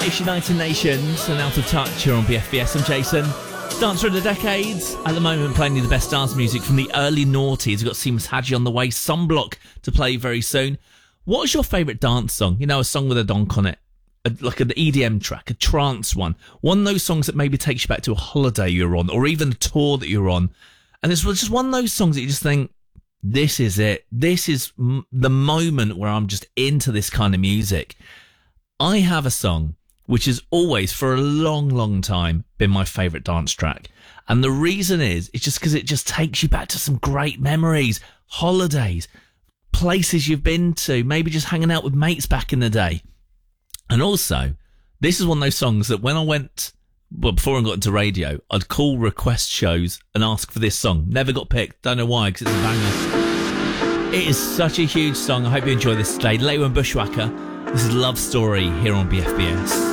It's United Nations and Out of Touch here on BFBS. I'm Jason. Dancer of the Decades. At the moment, playing you the best dance music from the early noughties. We've got Seamus Hadji on the way. Sunblock to play very soon. What is your favourite dance song? You know, a song with a donk on it. Like an EDM track, a trance one. One of those songs that maybe takes you back to a holiday you're on, or even a tour that you're on. And it's just one of those songs that you just think, this is it. This is the moment where I'm just into this kind of music. I have a song which has always, for a long, long time, been my favourite dance track. And the reason is, it's just because it just takes you back to some great memories, holidays, places you've been to, maybe just hanging out with mates back in the day. And also, this is one of those songs that when I went, well, before I got into radio, I'd call request shows and ask for this song. Never got picked. Don't know why, because it's a banger. It is such a huge song. I hope you enjoy this today. Lewa and Bushwhacker. This is Love Story here on BFBS.